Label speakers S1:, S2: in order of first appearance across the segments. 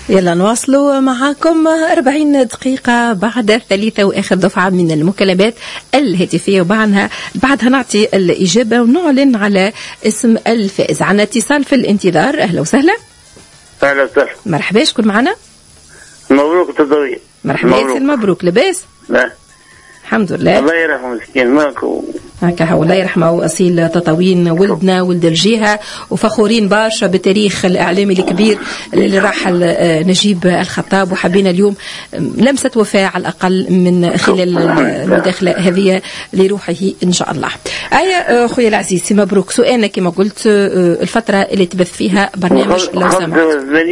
S1: يلا نواصلوا معاكم 40 دقيقة بعد الثالثة وآخر دفعة من المكالمات الهاتفية، بعدها نعطي الإجابة ونعلن على اسم الفائز. عنا اتصال في الانتظار. أهلا وسهلا.
S2: أهلا وسهلا.
S1: مرحبا، شكون معنا؟
S2: مبروك تضوي.
S1: مرحبا، مبروك. لاباس؟
S2: لا
S1: الحمد لله.
S2: الله يرحمه مسكين ماكو
S1: هكا هو الله يرحمه. أصيل تطاوين، ولدنا ولد الجهة، وفخورين برشا بالتاريخ الإعلامي الكبير اللي راحل نجيب الخطاب، وحبينا اليوم لمسة وفاة على الأقل من خلال المداخلة هذه لروحه إن شاء الله. أخويا العزيز مبروك. سؤالنا كما قلت الفترة اللي تبث فيها برنامج لو سمحت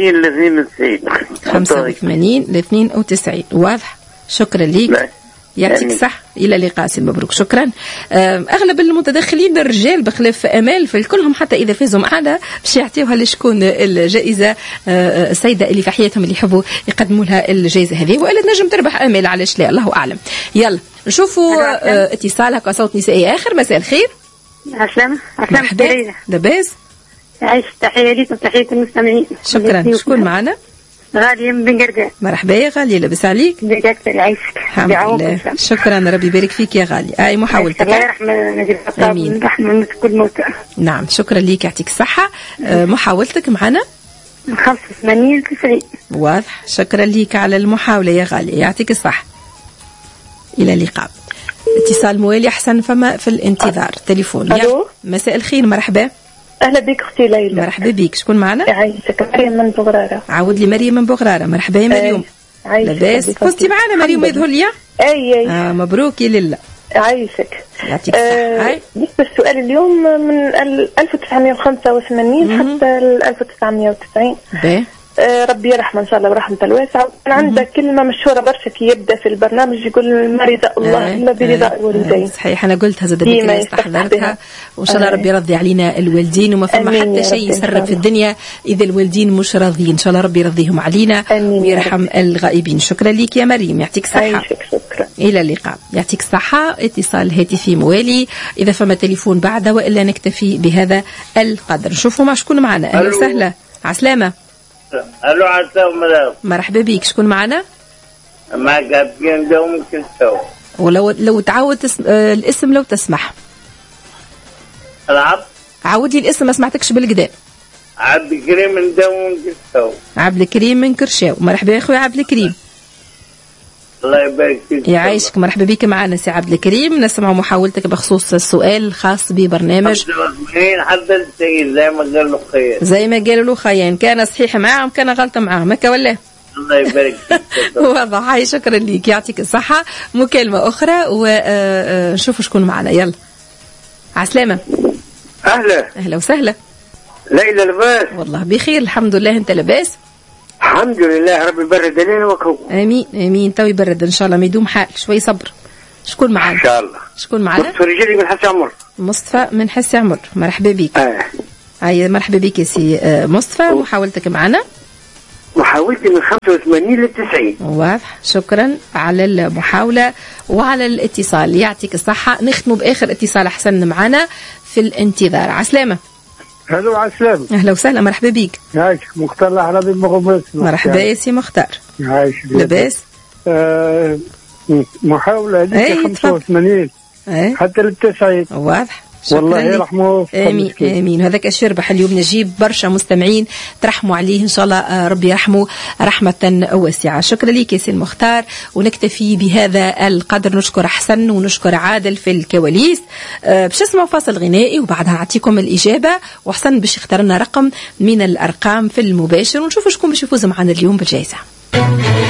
S1: 85 ل 92. واضح. شكرا لك، يعطيك صح. إلى اللقاء سي مبروك. شكرا. أغلب المتدخلين الرجال بخلاف أمال، فالكلهم حتى إذا فازوا معنا باش يعطيوها لشكون الجائزة. السيدة اللي في حياتهم اللي يحبوا يقدموا لها الجائزة هذه، وإلا تنجم تربح أمال، علاش لا، الله أعلم. يلا نشوفوا اتصالك وصوت نسائي آخر. مساء الخير.
S3: عسلامة.
S1: مرحبا. لاباس؟
S3: عايش. تحية ليك وتحية المستمعين.
S1: شكرا. شكون معنا؟
S3: غالية من بن قردان.
S1: مرحبا يا غالية، لاباس عليك؟
S3: يعيشك.
S1: الحمد لله. شكرا، ربي يبارك فيك يا غالية. أي محاولتك.
S3: الله يرحم نجيب الخطاب ونرحم كل موتى.
S1: نعم شكرا ليك، يعطيك الصحة. محاولتك معنا
S3: 85 90.
S1: واضح. شكرا ليك على المحاولة يا غالية، يعطيك الصحة. إلى اللقاء. اتصال موالي أحسن فما في الانتظار. تليفون. مساء الخير. مرحبا.
S3: أهلا بك أختي ليلى.
S1: مرحبا بك. شكون معنا؟
S3: يعيشك. مريم من بغرارة.
S1: عاود لي مريم من بغرارة. مرحبا يا مريم. لاباس؟ فزتي معنا مريم يظهر لي.
S3: أي
S1: مبروك يا لله.
S3: يعيشك.
S1: يعطيك الصحة.
S3: بالنسبة السؤال اليوم من 1985 حتى 1990. ربي يرحمه ان شاء الله ورحمه الواسعه. كان عنده كلمه مشهوره برشا كي يبدا في البرنامج، يقول ما رضا الله الا برضا الوالدين.
S1: صحيح، انا قلتها زاد بكري استحضرتها، وان شاء الله ربي يرضي علينا الوالدين، وما فما حتى شيء يسرب في الدنيا اذا الوالدين مش راضيين. ان شاء الله ربي يرضيهم علينا ويرحم الغائبين. شكرا لك يا مريم، يعطيك الصحه.
S3: شكرا.
S1: الى اللقاء. يعطيك الصحه. اتصال هاتفي موالي، اذا فما تليفون بعد والا نكتفي بهذا القدر. نشوفوا مع شكون معنا. اهلا وسهلا. عسلامه.
S2: الو عسلامة.
S1: مرحبا بك. شكون معنا؟
S2: معك عبد الكريم دوم كلثوم.
S1: ولو تعاود الاسم لو تسمح.
S2: العب.
S1: عاود لي الاسم، ما سمعتكش بالقدام.
S2: عبد الكريم من دوم كلثوم.
S1: عبد الكريم من كرشاو. مرحبا يا اخويا عبد الكريم.
S2: الله يبارك فيك.
S1: يعيشك. مرحبا بك معنا سي عبد الكريم. نسمع محاولتك بخصوص السؤال الخاص ببرنامج
S2: حتى السيد زي ما قال له خير.
S1: زي ما قالوا له خيان، كان صحيح معاهم كان غلط معاهم، هكا ولا؟
S2: الله يبارك فيك.
S1: واضح. هاي شكرا ليك، يعطيك الصحة. مكالمة أخرى ونشوف شكون معنا. يلا. عسلامة. أهلا وسهلا.
S2: ليلى لاباس؟
S1: والله بخير الحمد لله. أنت لاباس؟
S2: الحمد لله. ربي يبرد علينا وكو.
S1: امين. تو يبرد ان شاء الله، ما يدوم حال شوي صبر. شكون معنا؟
S2: ان شاء الله.
S1: شكون معنا؟
S2: مصطفى رجالي من حس عمر.
S1: مصطفى من حس عمر. مرحبا بك. هاي مرحبا بك يا سي مصطفى. محاولتك معنا؟
S2: محاولتي من 85 ل 90.
S1: واضح. شكرا على المحاولة وعلى الاتصال، يعطيك الصحة. نختم بآخر اتصال أحسن معنا في الانتظار. عسلامة.
S4: هلو عسلامة.
S1: أهلا وسهلا. مرحبا بك.
S4: يعيشك. مختار العربي مغمس.
S1: مرحبا يا سي مختار.
S4: يعيشك.
S1: لاباس؟
S4: محاولة هذيك 85 حتى ل 90.
S1: واضح.
S4: والله يرحمه.
S1: امين. هذاك الشيء ربح اليوم نجيب برشا مستمعين ترحموا عليه ان شاء الله، ربي يرحمه رحمه واسعه. شكرا لك يا سي المختار، ونكتفي بهذا القدر. نشكر حسن ونشكر عادل في الكواليس. باش نسمعوا فاصل غنائي وبعدها نعطيكم الاجابه، وحسن باش يختار لنا رقم من الارقام في المباشر، ونشوفوا شكون باش يفوز معنا اليوم بالجائزه.